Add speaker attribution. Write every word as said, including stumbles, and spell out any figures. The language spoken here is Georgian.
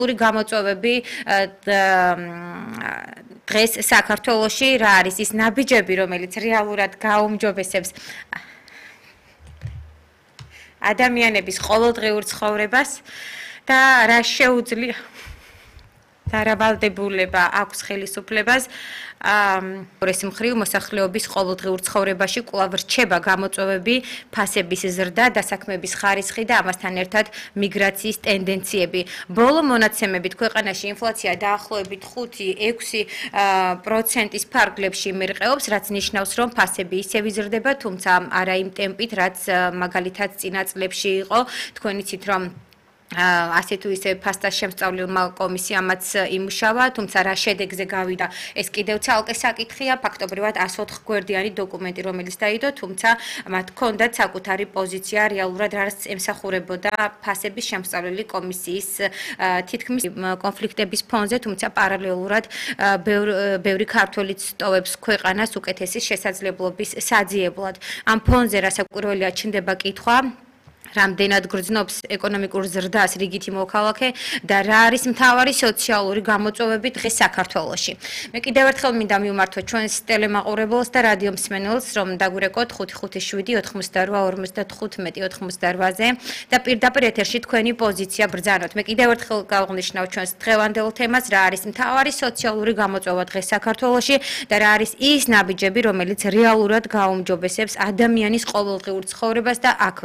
Speaker 1: გამოწვევები დღეს საქართველოში რა არის ის ნაბიჯები, რომელიც რეალურად გაუმჯობესებს ადამიანების ყოველდღიურ ცხოვრებას და რა შეუძლია დარავალდებულება აქვს ხელისუფლებას ეს მხრივ მოსახლეობის ყოველდღიურ ცხოვრებაში კვლავ რჩება გამოწვევები, ფასების ზრდა, დასაქმების ხარისხი და ამასთან ერთად მიგრაციის ტენდენციები. ბოლო მონაცემებით ქვეყანაში ინფლაცია დაახლოებით ხუთი ექვსი პროცენტის ფარგლებში მერყეობს, რაც ნიშნავს, რომ ფასები ისევ იზრდება, თუმცა არა იმ ტემპით, რაც მაგალითად წინა წლებში იყო. თქვენ იცით, რომ ასე თუ ისე ფასტას შემსწავლელმა კომისიამაც იმუშავა, თუმცა რა შედეგზე გავიდა, ეს კიდევ ცალკე საკითხია, ფაქტობრივად εκατს ოთხ გვერდიანი დოკუმენტი, რომელიც დაიდო, თუმცა მათ ჰქონდათ საკუთარი პოზიცია, რეალურად რაც ემსახურებოდა ფასების შემსწავლელი კომისიის თითქმის კონფლიქტების ფონზე, თუმცა პარალელურად ბევრი ქართველიც ტოვებს ქვეყანას უკეთესი შესაძლებლობის საძიებლად. ამ ფონზე რასაკვირველია ჩნდება კითხვა, რამდენად გრძნობს ეკონომიკურ ზრდას რიგითი მოქალაქე და რა არის მთავარი სოციალური გამოწვევები დღეს საქართველოში. მე კიდევ ერთხელ მინდა მივმართო ჩვენს ტელემაყურებელს და რადიო მსმენელს, რომ დაგვირეკოთ ხუთი ხუთი შვიდი ოთხმოცდარვა ორმოცდათხუთმეტი ოთხმოცდარვაზე და პირდაპირ ეთერში თქვენი პოზიცია ბრძანოთ. მე კიდევ ერთხელ გავღნიშნავ ჩვენს დღევანდელ თემას, რა არის მთავარი სოციალური გამოწვევა დღეს საქართველოში და რა არის ის ნაბიჯები, რომელიც რეალურად გაუმჯობესებს ადამიანის ყოველდღიურ ცხოვრებას და აქვე